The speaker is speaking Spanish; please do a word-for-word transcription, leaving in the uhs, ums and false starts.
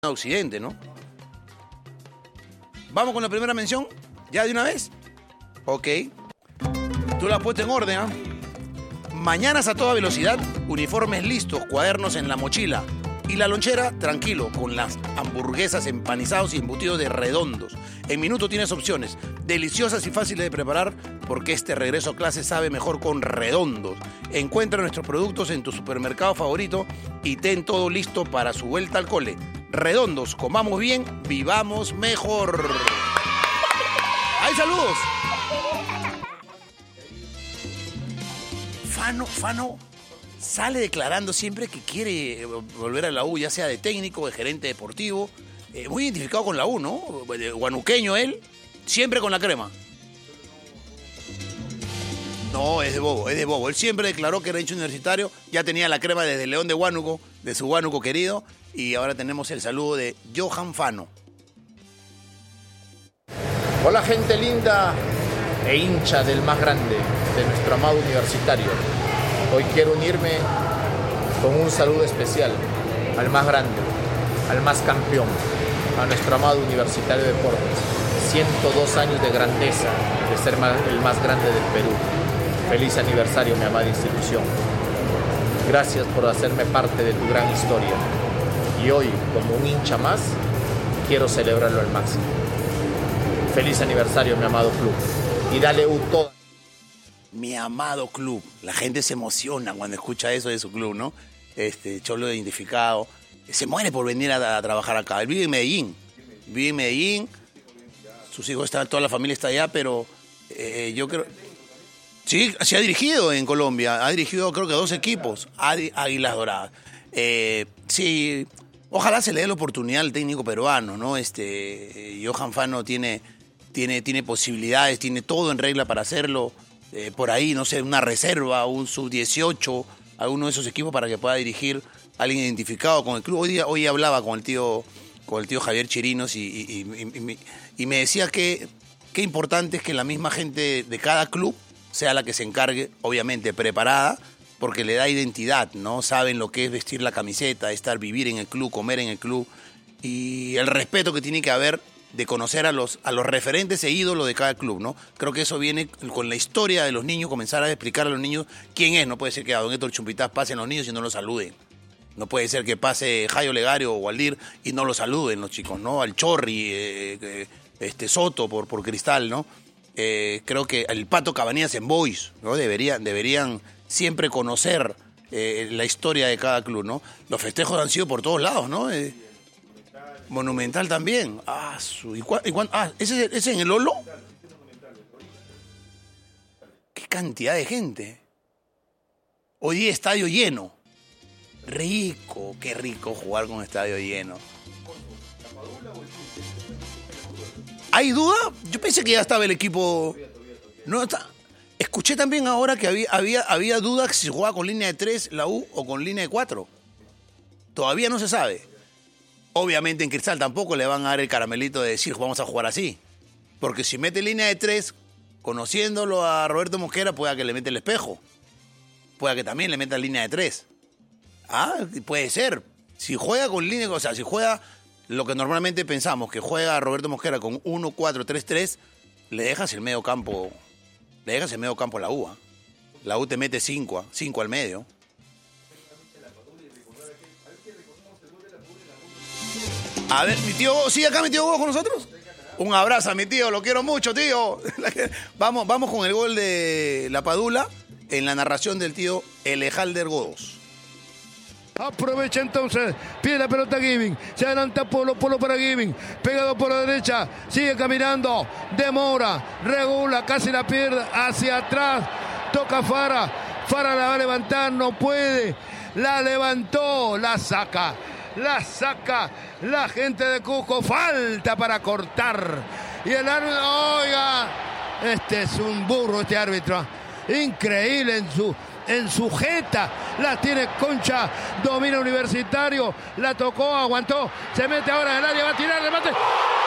Occidente, ¿no? Vamos con la primera mención, ¿ya de una vez? Ok. Tú la has puesto en orden, ¿ah? ¿eh? Mañanas a toda velocidad, uniformes listos, cuadernos en la mochila. Y la lonchera, tranquilo, con las hamburguesas empanizados y embutidos de Redondos. En minuto tienes opciones, deliciosas y fáciles de preparar, porque este regreso a clase sabe mejor con Redondos. Encuentra nuestros productos en tu supermercado favorito y ten todo listo para su vuelta al cole. Redondos, comamos bien, vivamos mejor. ¡Hay saludos! Fano, Fano sale declarando siempre que quiere volver a la U, ya sea de técnico, de gerente deportivo. Eh, muy identificado con la U, ¿no? Guanuqueño él, siempre con la crema. No, es de bobo, es de bobo. Él siempre declaró que era hincha universitario, ya tenía la crema desde León de Huánuco, de su Huánuco querido, y ahora tenemos el saludo de Johan Fano. Hola gente linda e hincha del más grande, de nuestro amado universitario. Hoy quiero unirme con un saludo especial al más grande, al más campeón, a nuestro amado Universitario de Deportes. ciento dos años de grandeza, de ser el más grande del Perú. Feliz aniversario, mi amada institución. Gracias por hacerme parte de tu gran historia. Y hoy, como un hincha más, quiero celebrarlo al máximo. Feliz aniversario, mi amado club. Y dale U toda. Mi amado club. La gente se emociona cuando escucha eso de su club, ¿no? Este Cholo identificado. Se muere por venir a, a trabajar acá. Él vive en Medellín. Vive en Medellín. Sus hijos están, toda la familia está allá, pero eh, yo creo... Sí, se ha dirigido en Colombia. Ha dirigido creo que dos equipos. Águilas Doradas. Eh, sí, ojalá se le dé la oportunidad al técnico peruano, ¿no? Este, eh, Johan Fano tiene, tiene, tiene posibilidades, tiene todo en regla para hacerlo. Eh, por ahí, no sé, una reserva, un sub dieciocho, alguno de esos equipos para que pueda dirigir a alguien identificado con el club. Hoy día, hoy hablaba con el tío, con el tío Javier Chirinos y, y, y, y, y me decía que qué importante es que la misma gente de cada club sea la que se encargue, obviamente preparada, porque le da identidad, ¿no? Saben lo que es vestir la camiseta, estar, vivir en el club, comer en el club, y el respeto que tiene que haber de conocer a los, a los referentes e ídolos de cada club, ¿no? Creo que eso viene con la historia de los niños, comenzar a explicar a los niños quién es. No puede ser que a don Héctor Chumpitaz pasen los niños y no los saluden. No puede ser que pase Jairo Legario o Waldir y no los saluden los chicos, ¿no? Al Chorri, eh, eh, este Soto por, por Cristal, ¿no? Eh, creo que el Pato Cabanillas en Boys, ¿no? Deberían, deberían siempre conocer eh, la historia de cada club, ¿no? Los festejos han sido por todos lados, ¿no? Eh, Monumental también. Ah, su, ¿y cuál, y cuál, ah ¿ese, ¿ese es en el Lolo? Qué cantidad de gente. Hoy día estadio lleno. Rico, qué rico jugar con estadio lleno. ¿Hay duda? Yo pensé que ya estaba el equipo. No está. Escuché también ahora que había, había, había duda si se jugaba con línea de tres la U o con línea de cuatro. Todavía no se sabe. Obviamente en Cristal tampoco le van a dar el caramelito de decir vamos a jugar así. Porque si mete línea de tres, conociéndolo a Roberto Mosquera, pueda que le mete el espejo. Pueda que también le meta línea de tres. Ah, puede ser. Si juega con línea, o sea, si juega lo que normalmente pensamos, que juega Roberto Mosquera con uno cuatro tres tres, le dejas el medio campo, le dejas el medio campo a la U. ¿eh? La U te mete cinco, cinco al medio. A ver, mi tío, ¿sigue acá mi tío Hugo con nosotros? Un abrazo a mi tío, lo quiero mucho, tío. Vamos, vamos con el gol de La Padula en la narración del tío Elejalder Godos. Aprovecha entonces, pide la pelota Giving, se adelanta Polo, Polo para Giving, pegado por la derecha, sigue caminando, demora, regula, casi la pierde, hacia atrás, toca Fara, Fara la va a levantar, no puede, la levantó, la saca, la saca la gente de Cusco, falta para cortar, y el árbitro, oiga, este es un burro este árbitro, increíble en su... en su jeta, la tiene Concha, domina Universitario, la tocó, aguantó, se mete ahora en el área, va a tirar, remate,